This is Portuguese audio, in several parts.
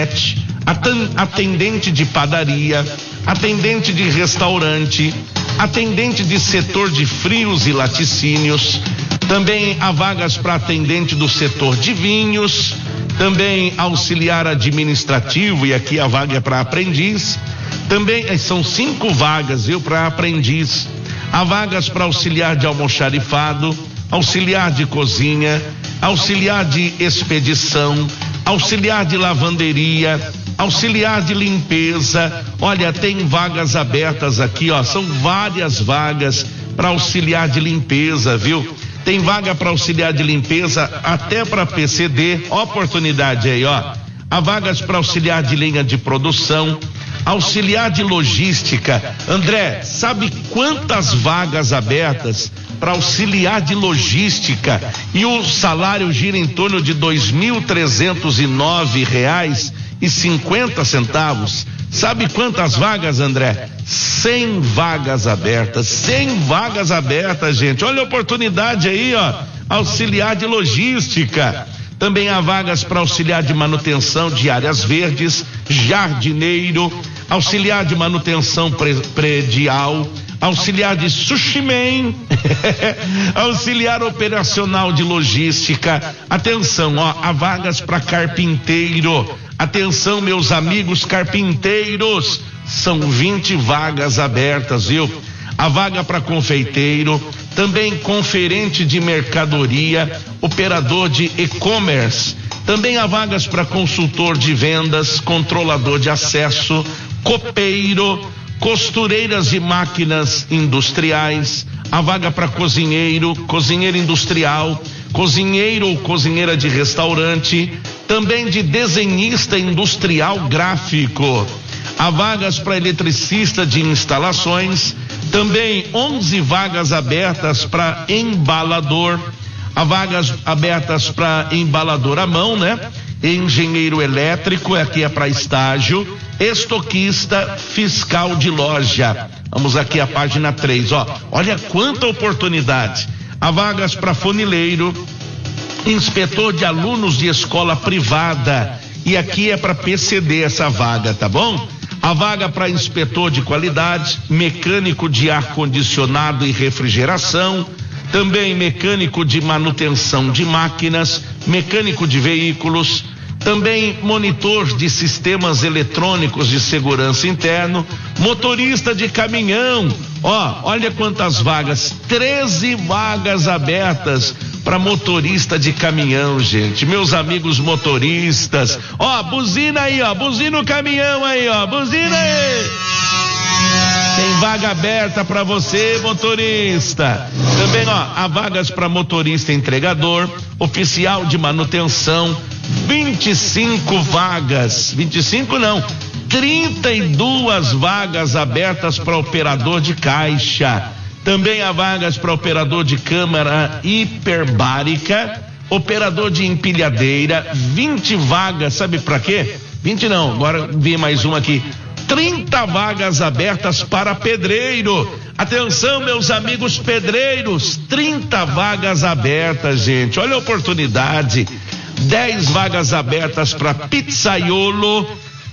lanchonete, atendente de padaria, atendente de restaurante, atendente de setor de frios e laticínios. Também há vagas para atendente do setor de vinhos, também auxiliar administrativo, e aqui a vaga é para aprendiz. Também são 5 vagas, viu, para aprendiz. Há vagas para auxiliar de almoxarifado, auxiliar de cozinha, auxiliar de expedição, auxiliar de lavanderia, auxiliar de limpeza. Olha, tem vagas abertas aqui, ó, são várias vagas para auxiliar de limpeza, viu? Tem vaga para auxiliar de limpeza até para PCD, ó, oportunidade aí, ó. Há vagas para auxiliar de linha de produção, auxiliar de logística. André, sabe quantas vagas abertas para auxiliar de logística? E o salário gira em torno de R$ 2.309,50. Sabe quantas vagas, André? 100 vagas abertas. 100 vagas abertas, gente. Olha a oportunidade aí, ó. Auxiliar de logística. Também há vagas para auxiliar de manutenção de áreas verdes, jardineiro, auxiliar de manutenção predial, auxiliar de sushi man, auxiliar operacional de logística. Atenção, ó, há vagas para carpinteiro. Atenção, meus amigos carpinteiros, são 20 vagas abertas, viu? A vaga para confeiteiro, também conferente de mercadoria, operador de e-commerce. Também há vagas para consultor de vendas, controlador de acesso, copeiro, costureiras de máquinas industriais. Há vaga para cozinheiro, cozinheiro industrial, cozinheiro ou cozinheira de restaurante, também de desenhista industrial gráfico. Há vagas para eletricista de instalações, também 11 vagas abertas para embalador. Há vagas abertas para embalador à mão, né? Engenheiro elétrico, aqui é para estágio, estoquista, fiscal de loja. Vamos aqui à página 3, ó. Olha quanta oportunidade. Há vagas para funileiro, inspetor de alunos de escola privada, e aqui é para PCD essa vaga, tá bom? A vaga para inspetor de qualidade, mecânico de ar-condicionado e refrigeração, também mecânico de manutenção de máquinas, mecânico de veículos, também monitor de sistemas eletrônicos de segurança interno, motorista de caminhão. Ó, olha quantas vagas, 13 vagas abertas para motorista de caminhão, gente. Meus amigos motoristas, ó, buzina aí, ó, buzina o caminhão aí, ó, buzina aí. Tem vaga aberta para você, motorista. Também, ó, há vagas para motorista entregador, oficial de manutenção, 25 vagas. 25 não, 32 vagas abertas para operador de caixa. Também há vagas para operador de câmara hiperbárica, operador de empilhadeira, 20 vagas, sabe para quê? 20 não, agora vi mais uma aqui. 30 vagas abertas para pedreiro. Atenção, meus amigos pedreiros, 30 vagas abertas, gente. Olha a oportunidade. 10 vagas abertas para pizzaiolo,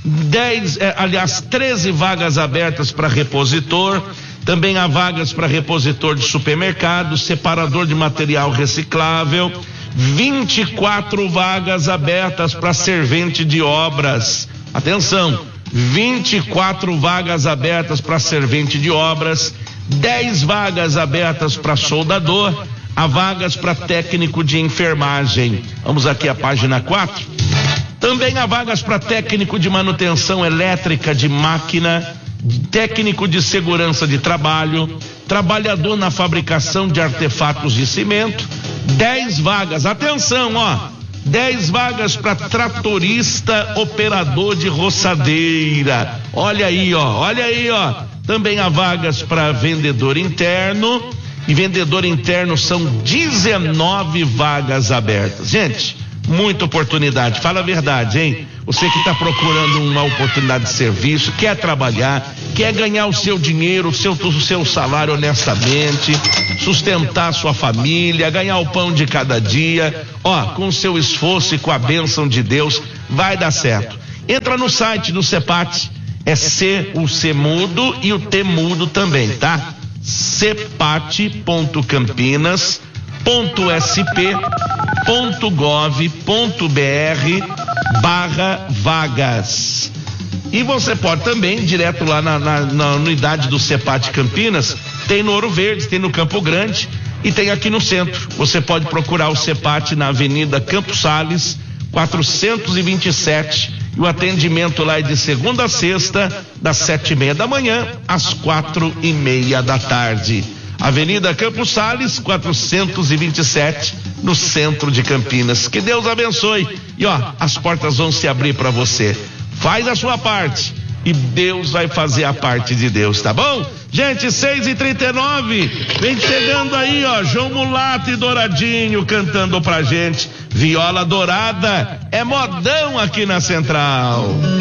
13 vagas abertas para repositor. Também há vagas para repositor de supermercado, separador de material reciclável, 24 vagas abertas para servente de obras. Atenção, 24 vagas abertas para servente de obras, 10 vagas abertas para soldador, há vagas para técnico de enfermagem. Vamos aqui à página 4. Também há vagas para técnico de manutenção elétrica de máquina, técnico de segurança de trabalho, trabalhador na fabricação de artefatos de cimento, 10 vagas, atenção, ó, 10 vagas para tratorista, operador de roçadeira. Olha aí, ó, também há vagas para vendedor interno, e vendedor interno são 19 vagas abertas. Gente, muita oportunidade, fala a verdade, hein? Você que está procurando uma oportunidade de serviço, quer trabalhar, quer ganhar o seu dinheiro, o seu salário honestamente, sustentar a sua família, ganhar o pão de cada dia, ó, com o seu esforço e com a bênção de Deus, vai dar certo. Entra no site do CEPAT, é o C mudo e o T mudo também, tá? cepat.campinas.gov.br/vagas. E você pode também, direto lá na unidade do CEPAT Campinas, tem no Ouro Verde, tem no Campo Grande e tem aqui no centro. Você pode procurar o CEPAT na Avenida Campos Sales, 427, e o atendimento lá é de segunda a sexta, das 7:30 da manhã às 4:30 da tarde. Avenida Campos Sales, 427, no centro de Campinas. Que Deus abençoe. E as portas vão se abrir para você. Faz a sua parte e Deus vai fazer a parte de Deus, tá bom? Gente, 6h39, vem chegando aí, João Mulato e Douradinho cantando pra gente. Viola Dourada é modão aqui na Central.